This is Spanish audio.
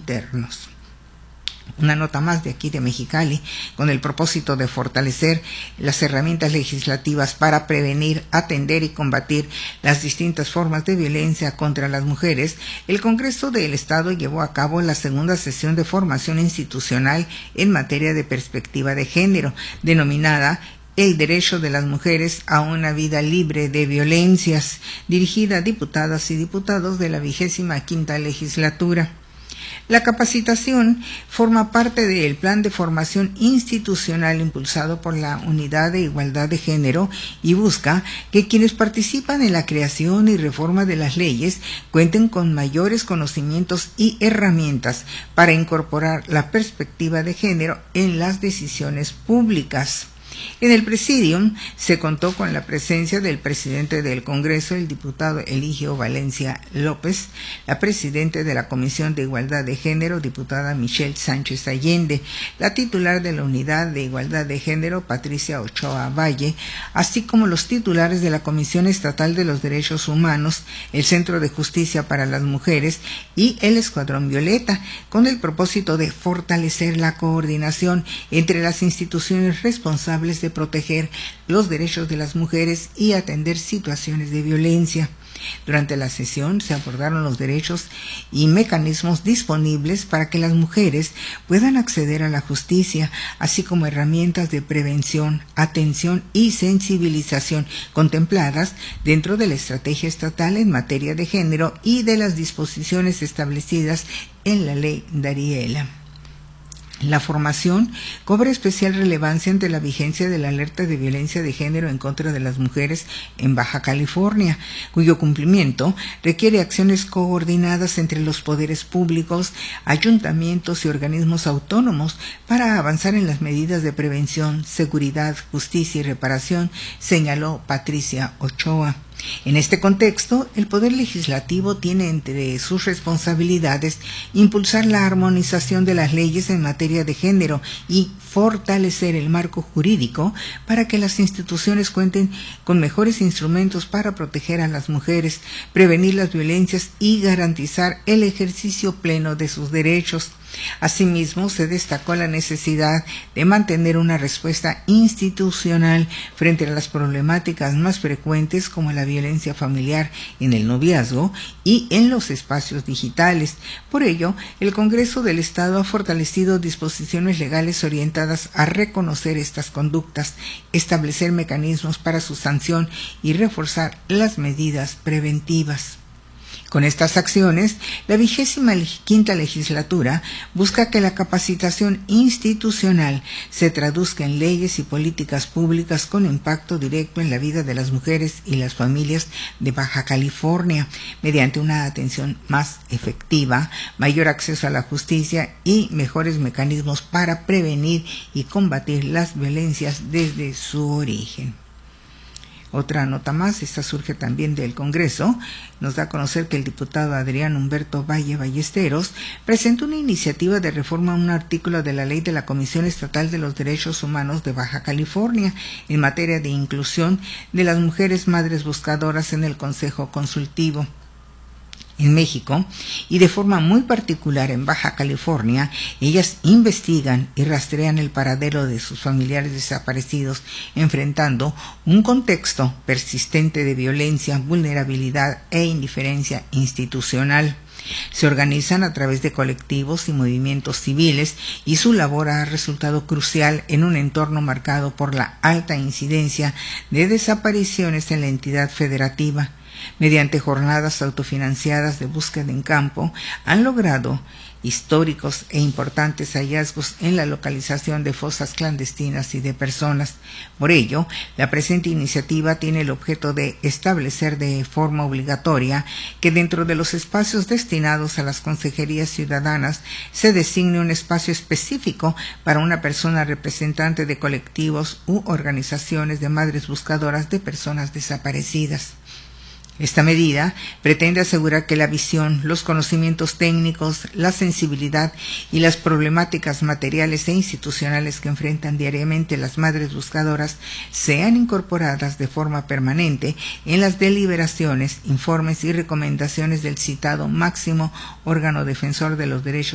internos. Una nota más de aquí de Mexicali, con el propósito de fortalecer las herramientas legislativas para prevenir, atender y combatir las distintas formas de violencia contra las mujeres, el Congreso del Estado llevó a cabo la segunda sesión de formación institucional en materia de perspectiva de género, denominada El derecho de las mujeres a una vida libre de violencias, dirigida a diputadas y diputados de la 25ª legislatura. La capacitación forma parte del plan de formación institucional impulsado por la Unidad de Igualdad de Género y busca que quienes participan en la creación y reforma de las leyes cuenten con mayores conocimientos y herramientas para incorporar la perspectiva de género en las decisiones públicas. En el Presidium se contó con la presencia del presidente del Congreso, el diputado Eligio Valencia López, la presidenta de la Comisión de Igualdad de Género, diputada Michelle Sánchez Allende, la titular de la Unidad de Igualdad de Género, Patricia Ochoa Valle, así como los titulares de la Comisión Estatal de los Derechos Humanos, el Centro de Justicia para las Mujeres y el Escuadrón Violeta, con el propósito de fortalecer la coordinación entre las instituciones responsables de proteger los derechos de las mujeres y atender situaciones de violencia. Durante la sesión se abordaron los derechos y mecanismos disponibles para que las mujeres puedan acceder a la justicia, así como herramientas de prevención, atención y sensibilización contempladas dentro de la estrategia estatal en materia de género y de las disposiciones establecidas en la Ley Dariela. La formación cobra especial relevancia ante la vigencia de la alerta de violencia de género en contra de las mujeres en Baja California, cuyo cumplimiento requiere acciones coordinadas entre los poderes públicos, ayuntamientos y organismos autónomos para avanzar en las medidas de prevención, seguridad, justicia y reparación, señaló Patricia Ochoa. En este contexto, el Poder Legislativo tiene entre sus responsabilidades impulsar la armonización de las leyes en materia de género y fortalecer el marco jurídico para que las instituciones cuenten con mejores instrumentos para proteger a las mujeres, prevenir las violencias y garantizar el ejercicio pleno de sus derechos. Asimismo, se destacó la necesidad de mantener una respuesta institucional frente a las problemáticas más frecuentes como la violencia familiar en el noviazgo y en los espacios digitales. Por ello, el Congreso del Estado ha fortalecido disposiciones legales orientadas a reconocer estas conductas, establecer mecanismos para su sanción y reforzar las medidas preventivas. Con estas acciones, la 25ª legislatura busca que la capacitación institucional se traduzca en leyes y políticas públicas con impacto directo en la vida de las mujeres y las familias de Baja California, mediante una atención más efectiva, mayor acceso a la justicia y mejores mecanismos para prevenir y combatir las violencias desde su origen. Otra nota más, esta surge también del Congreso, nos da a conocer que el diputado Adrián Humberto Valle Ballesteros presentó una iniciativa de reforma a un artículo de la Ley de la Comisión Estatal de los Derechos Humanos de Baja California en materia de inclusión de las mujeres madres buscadoras en el Consejo Consultivo. En México, y de forma muy particular en Baja California, ellas investigan y rastrean el paradero de sus familiares desaparecidos, enfrentando un contexto persistente de violencia, vulnerabilidad e indiferencia institucional. Se organizan a través de colectivos y movimientos civiles y su labor ha resultado crucial en un entorno marcado por la alta incidencia de desapariciones en la entidad federativa. Mediante jornadas autofinanciadas de búsqueda en campo, han logrado históricos e importantes hallazgos en la localización de fosas clandestinas y de personas. Por ello, la presente iniciativa tiene el objeto de establecer de forma obligatoria que dentro de los espacios destinados a las consejerías ciudadanas se designe un espacio específico para una persona representante de colectivos u organizaciones de madres buscadoras de personas desaparecidas. Esta medida pretende asegurar que la visión, los conocimientos técnicos, la sensibilidad y las problemáticas materiales e institucionales que enfrentan diariamente las madres buscadoras sean incorporadas de forma permanente en las deliberaciones, informes y recomendaciones del citado máximo órgano defensor de los derechos